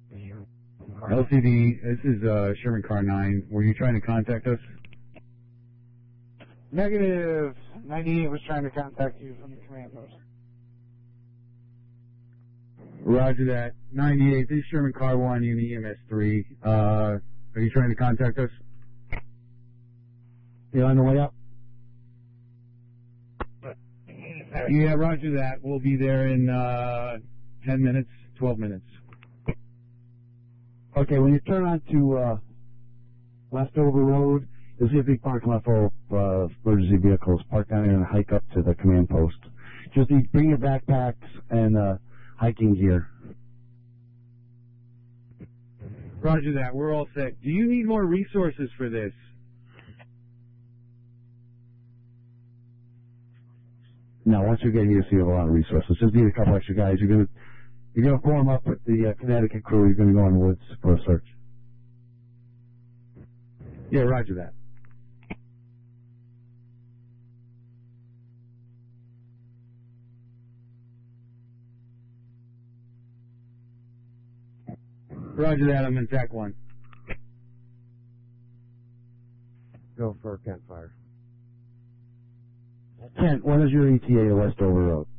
LCD, this is Sherman Car 9. Were you trying to contact us? Negative. 98 was trying to contact you from the command post. Roger that. 98, this is Sherman Car 1, Unit EMS 3. Are you trying to contact us? You on the way up? Yeah, roger that. We'll be there in 10 minutes, 12 minutes. Okay, when you turn onto Westover Road, you'll see a big parking lot full of emergency vehicles. Park down there and hike up to the command post. Just bring your backpacks and hiking gear. Roger that. We're all set. Do you need more resources for this? No, once you get here, you have a lot of resources. Just need a couple extra guys. You're gonna form up with the Connecticut crew. You're gonna go in the woods for a search. Yeah, roger that. Roger that. I'm in TAC 1. Go for campfire. Kent, what is your ETA to Westover Road?